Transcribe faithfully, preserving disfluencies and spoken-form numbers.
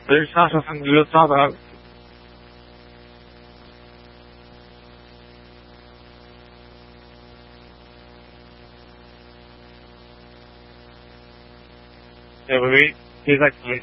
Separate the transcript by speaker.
Speaker 1: 人杀手上流炸弹。Yeah, baby. He's like,